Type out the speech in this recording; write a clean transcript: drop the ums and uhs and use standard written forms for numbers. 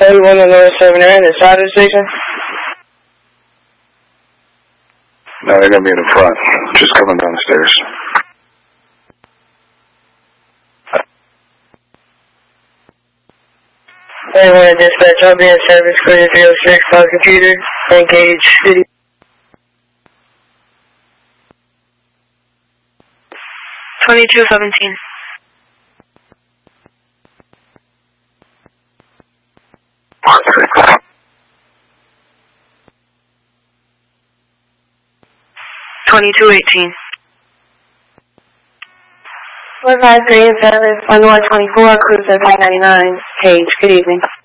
Everyone on North 7 Air, the side of the station? No, they're going to be in the front, just coming down the stairs. Everyone at dispatch, I'll be in service, clear 306, call computer, engage city. $22.17. $22.18. 153 in service, 1124, cruise at 99, Page, good evening.